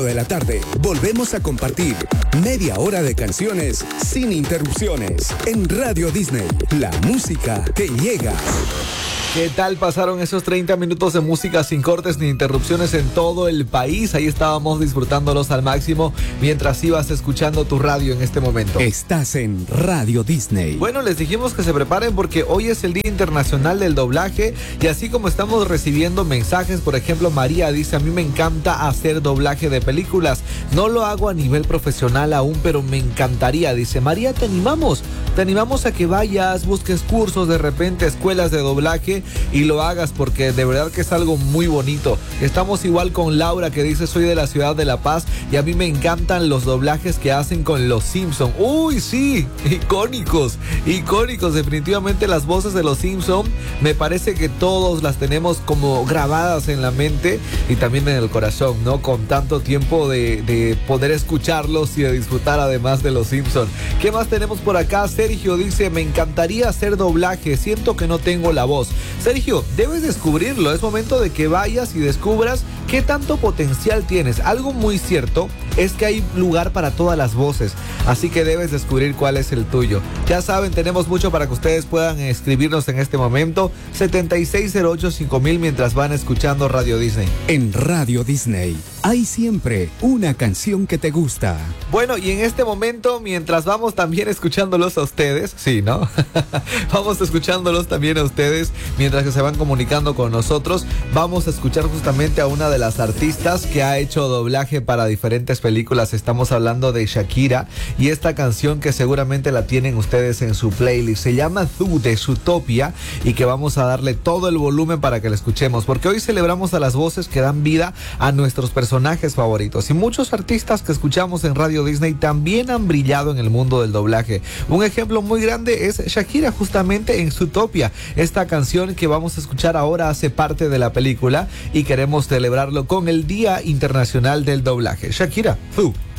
de la tarde, volvemos a compartir media hora de canciones sin interrupciones en Radio Disney, la música que llega. ¿Qué tal pasaron esos 30 minutos de música sin cortes ni interrupciones en todo el país? Ahí estábamos disfrutándolos al máximo mientras ibas escuchando tu radio en este momento. Estás en Radio Disney. Bueno, les dijimos que se preparen porque hoy es el Día Internacional del Doblaje y así como estamos recibiendo mensajes, por ejemplo, María dice, a mí me encanta hacer doblaje de películas. No lo hago a nivel profesional aún, pero me encantaría. Dice, María, te animamos a que vayas, busques cursos, de repente escuelas de doblaje y lo hagas porque de verdad que es algo muy bonito. Estamos igual con Laura que dice, soy de la ciudad de La Paz y a mí me encantan los doblajes que hacen con los Simpson. Uy, sí, icónicos, definitivamente las voces de los Simpson me parece que todos las tenemos como grabadas en la mente y también en el corazón, ¿no? Con tanto tiempo de poder escucharlos y de disfrutar además de los Simpson. ¿Qué más tenemos por acá? Sergio dice, me encantaría hacer doblaje, siento que no tengo la voz. Sergio, debes descubrirlo, es momento de que vayas y descubras qué tanto potencial tienes. Algo muy cierto es que hay lugar para todas las voces, así que debes descubrir cuál es el tuyo. Ya saben, tenemos mucho para que ustedes puedan escribirnos en este momento, 76085000 mientras van escuchando Radio Disney. En Radio Disney hay siempre una canción que te gusta. Bueno, y en este momento, mientras vamos también escuchándolos a ustedes, sí, ¿no? Vamos escuchándolos también a ustedes, mientras que se van comunicando con nosotros, vamos a escuchar justamente a una de las artistas que ha hecho doblaje para diferentes películas. Estamos hablando de Shakira y esta canción que seguramente la tienen ustedes en su playlist, se llama Tú de Zootopia y que vamos a darle todo el volumen para que la escuchemos, porque hoy celebramos a las voces que dan vida a nuestros personajes favoritos y muchos artistas que escuchamos en Radio Disney también han brillado en el mundo del doblaje. Un ejemplo muy grande es Shakira justamente en Zootopia. Esta canción que vamos a escuchar ahora hace parte de la película y queremos celebrarlo con el Día Internacional del Doblaje. Shakira, Tú.